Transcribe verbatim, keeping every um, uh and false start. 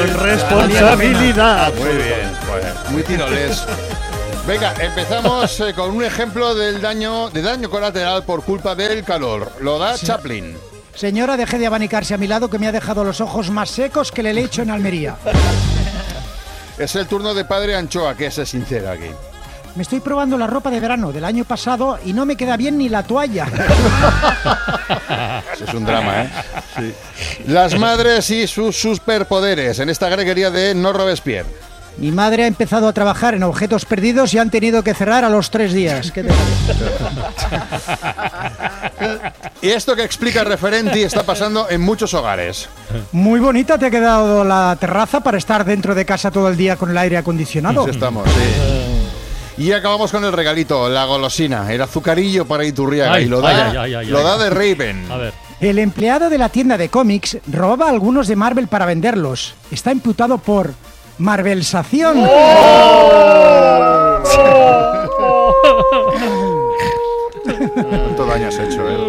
con responsabilidad. Muy bien, pues, muy tiroles. Venga, empezamos eh, con un ejemplo del daño, de daño colateral por culpa del calor. Lo da sí. Chaplin. Señora, deje de abanicarse a mi lado, que me ha dejado los ojos más secos que el helecho en Almería. Es el turno de Padre Anchoa, que es sincera aquí. Me estoy probando la ropa de verano del año pasado y no me queda bien ni la toalla. Eso es un drama, ¿eh? Sí. Las madres y sus superpoderes en esta greguería de No Robespierre. Mi madre ha empezado a trabajar en objetos perdidos y han tenido que cerrar a los tres días. ¿Qué te parece? Y esto que explica Referenti está pasando en muchos hogares. Muy bonita te ha quedado la terraza para estar dentro de casa todo el día con el aire acondicionado. Sí estamos, sí. Y acabamos con el regalito, la golosina, el azucarillo para Iturriaga. Ay, y lo da, ay, ay, ay, lo da de Raven. A ver. El empleado de la tienda de cómics robaba algunos de Marvel para venderlos. Está imputado por Marvelsación. ¿Cuánto daño has hecho, eh?